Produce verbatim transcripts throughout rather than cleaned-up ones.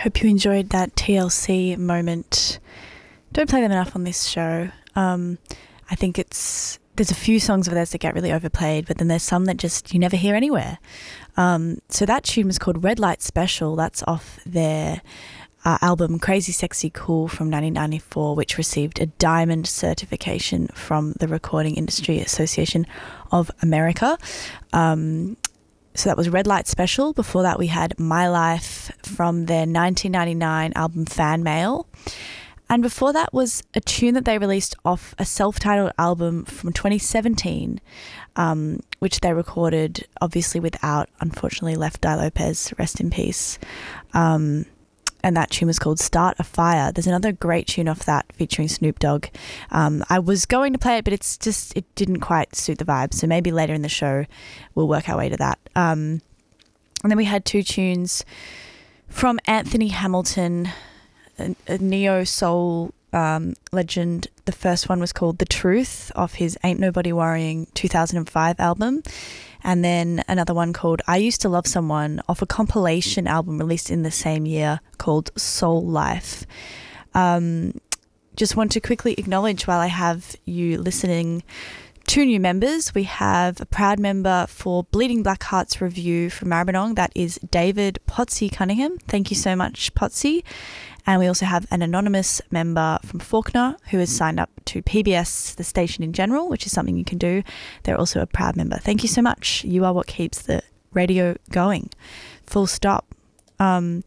Hope you enjoyed that T L C moment. Don't play them enough on this show. Um, I think it's there's a few songs of theirs that get really overplayed, but then there's some that just you never hear anywhere. Um, so that tune was called Red Light Special. That's off their uh, album Crazy Sexy Cool from nineteen ninety-four, which received a diamond certification from the Recording Industry Association of America. Um, so that was Red Light Special. Before that we had My Life from their nineteen ninety-nine album Fan Mail. And before that was a tune that they released off a self-titled album from twenty seventeen, um, which they recorded obviously without, unfortunately, Left Eye Lopez, rest in peace. Um, and that tune was called Start a Fire. There's another great tune off that featuring Snoop Dogg. Um, I was going to play it, but it's just, it didn't quite suit the vibe. So maybe later in the show we'll work our way to that. Um, and then we had two tunes from Anthony Hamilton, a, a neo-soul um, legend. The first one was called The Truth off his Ain't Nobody Worrying two thousand five album. And then another one called I Used to Love Someone off a compilation album released in the same year called Soul Life. Um, just want to quickly acknowledge while I have you listening, two new members. We have a proud member for Bleeding Black Hearts Review from Maribyrnong. That is David Potsy Cunningham. Thank you so much, Potsy. And we also have an anonymous member from Faulkner who has signed up to P B S, the station in general, which is something you can do. They're also a proud member. Thank you so much. You are what keeps the radio going. Full stop. Um,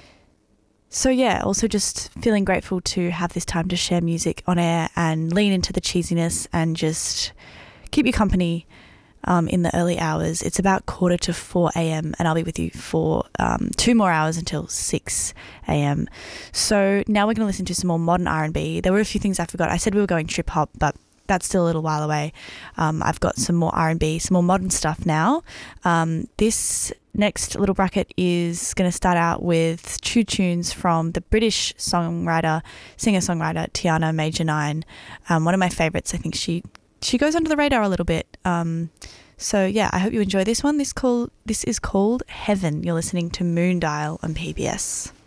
so yeah, also just feeling grateful to have this time to share music on air and lean into the cheesiness and just keep you company um, in the early hours. It's about quarter to four a.m. and I'll be with you for um, two more hours until six a.m. So now we're going to listen to some more modern R and B. There were a few things I forgot. I said we were going trip hop, but that's still a little while away. Um, I've got some more R and B, some more modern stuff now. Um, this next little bracket is going to start out with two tunes from the British songwriter, singer-songwriter Tiana Major Nine. Um, one of my favourites. I think she she goes under the radar a little bit. Um, so yeah, I hope you enjoy this one. This call this is called Heaven. You're listening to Moondial on P B S.